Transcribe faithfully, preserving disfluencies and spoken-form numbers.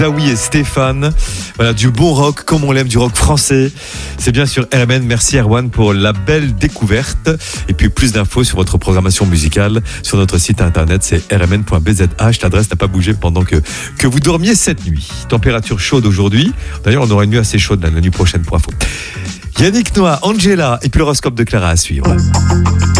Zawi et Stéphane. Voilà, du bon rock comme on l'aime, du rock français. C'est bien sur R M N. Merci Erwan pour la belle découverte. Et puis plus d'infos sur votre programmation musicale sur notre site internet, c'est r m n point b z h. L'adresse n'a pas bougé pendant que, que vous dormiez cette nuit. Température chaude aujourd'hui. D'ailleurs, on aura une nuit assez chaude la nuit prochaine pour info. Yannick Noah, Angela et puis l'horoscope de Clara à suivre.